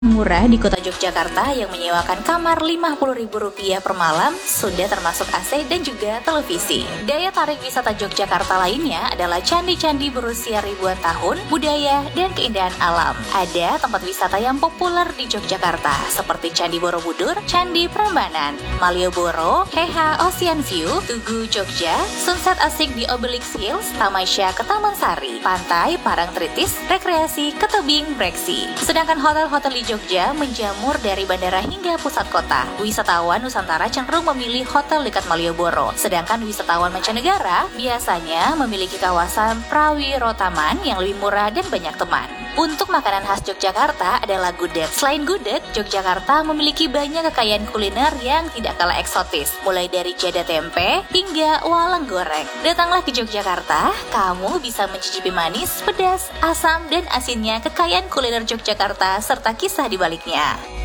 Murah di kota Yogyakarta yang menyewakan kamar Rp50.000 per malam sudah termasuk AC dan juga televisi. Daya tarik wisata Yogyakarta lainnya adalah candi-candi berusia ribuan tahun, budaya, dan keindahan alam. Ada tempat wisata yang populer di Yogyakarta seperti Candi Borobudur, Candi Prambanan, Malioboro, Heha Ocean View, Tugu Jogja, sunset asik di Obelix Hills, Tamasya ke Taman Sari, Pantai Parangtritis, rekreasi ke Tebing Breksi. Sedangkan hotel-hotel di Jogja menjamur dari bandara hingga pusat kota. Wisatawan Nusantara cenderung memilih hotel dekat Malioboro, sedangkan wisatawan mancanegara biasanya memiliki kawasan Prawirotaman yang lebih murah dan banyak teman. Untuk makanan khas Yogyakarta adalah gudeg. Selain gudeg, Yogyakarta memiliki banyak kekayaan kuliner yang tidak kalah eksotis, mulai dari jada tempe hingga walang goreng. Datanglah ke Yogyakarta, kamu bisa mencicipi manis, pedas, asam, dan asinnya kekayaan kuliner Yogyakarta serta kisah di baliknya.